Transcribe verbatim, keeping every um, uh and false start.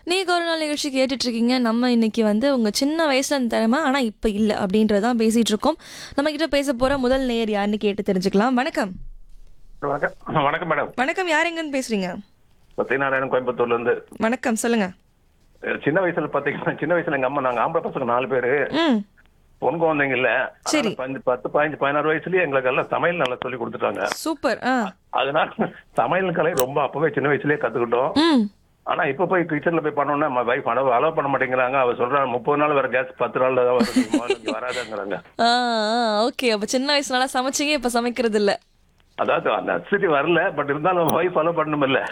நீங்க ஒரு நாள் நிகழ்ச்சி கேட்டுட்டு இருக்கீங்க. நம்ம இன்னைக்கு வந்து உங்க சின்ன வயசுல அந்த திறமை ஆனா இப்ப இல்ல அப்படின்றதான் பேசிட்டு இருக்கோம். நம்ம கிட்ட பேச போற முதல் நேயர் யாருன்னு கேட்டு தெரிஞ்சுக்கலாம். வணக்கம். வணக்கம் வணக்கம் மேடம். வணக்கம். யார் எங்கன்னு பேசுறீங்க? சத்யநாராயணன் கோயம்புத்தூர்ல இருந்து. வணக்கம், சொல்லுங்க. அஹ் சின்ன வயசுல பாத்தீங்கன்னா சின்ன வயசுல எங்க அம்மா நாங்க ஆம்பளை பசங்க நாலு பேரு ம். பொன் குழந்தைங்க இல்ல. சரி. அதனால பஞ்சு- பத்து பதினஞ்சு பதினாறு வயசுலயே எங்களுக்கு எல்லாம் சமையல் நல்லா சொல்லி கொடுத்துட்டாங்க. சூப்பர். ஆ. அதனால சமையல் கலை ரொம்ப அப்பவே சின்ன வயசுலயே கத்துக்கிட்டோம். ம். ஆனா இப்ப போய் கிச்சன்ல போய் பண்ணோம்னா வைஃப் அலோவ் பண்ண மாட்டேங்கிறாங்க. அவ சொல்றாங்க முப்பது நாள் வர கேஸ் பத்து நாள்ல தான் வருது, முதல்ல இங்க வராதுங்கிறாங்க. ஆ, ஓகே. அப்ப சின்ன வயசுல நல்லா சமைச்சீங்க, இப்ப சமைக்கிறது இல்ல. அதாவது அந்த அசிட்டி வரல, பட் இருந்தாலும் வைஃப் அலோவ் பண்ணணும் இல்ல.